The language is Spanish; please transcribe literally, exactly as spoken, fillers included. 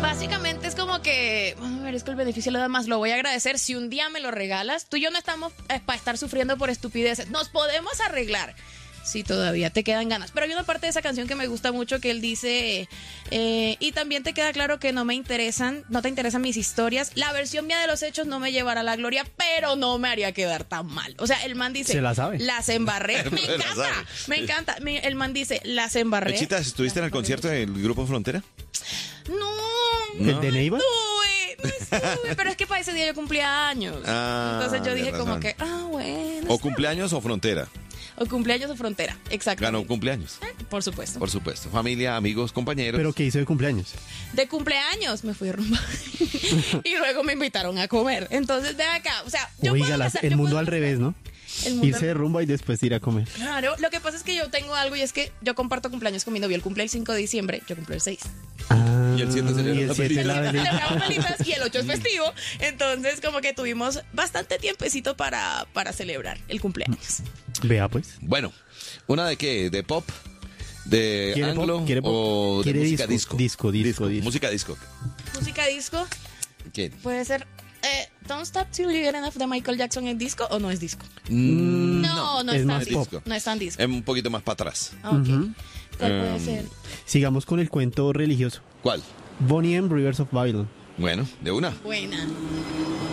Básicamente es como que, a ver, es que el beneficio lo da más, lo voy a agradecer si un día me lo regalas. Tú y yo no estamos eh, para estar sufriendo por estupideces, nos podemos arreglar. Sí, todavía te quedan ganas. Pero hay una parte de esa canción que me gusta mucho que él dice, eh, y también te queda claro que no me interesan, no te interesan mis historias. La versión mía de los hechos no me llevará a la gloria, pero no me haría quedar tan mal. O sea, el man dice, se la sabe. Las embarré. Me Se la encanta, sabe. me encanta. Mi- El man dice, las embarré. Mechitas, ¿estuviste en el concierto del Grupo Frontera? No, ¿El de Neiva? estuve, no estuve, pero es que para ese día yo cumplía años. Ah, Entonces yo de dije como razón. que, ah, bueno. ¿O está cumpleaños o Frontera? bien. O cumpleaños o frontera, exacto. Ganó cumpleaños, Por supuesto. por supuesto. Familia, amigos, compañeros. ¿Pero qué hizo de cumpleaños? De cumpleaños me fui a rumba. Y luego me invitaron a comer. Entonces, de acá, o sea, yo Oiga, puedo las- pasar- el yo mundo puedo al pasar- revés, ¿no? el mundo Irse al- de rumba y después ir a comer. Claro, lo que pasa es que yo tengo algo y es que yo comparto cumpleaños con mi novio. Él cumple el cinco de diciembre, yo cumplo el seis. Ah, Y el siete celebra y el la siete velita. la velita. Celebramos velitas y el ocho es festivo. Entonces, como que tuvimos bastante tiempecito para, para celebrar el cumpleaños. Vea pues. Bueno, ¿una de qué? ¿De pop? ¿De ¿Quiere pop? anglo? ¿Quiere pop? ¿O de ¿Quiere música disco? disco? Disco, disco, disco. Música disco. Música disco ¿Qué? puede ser eh, Don't Stop Till You Get Enough de Michael Jackson. ¿Es disco o no es disco? Mm, No, no, es es, tan más disco. pop. No es tan disco. Es un poquito más para atrás. Ah, ok. Ujú. ¿Cuál puede Em, ser? Sigamos con el cuento religioso. ¿Cuál? Bonnie and Rivers of Babylon. Bueno, de una. Buena.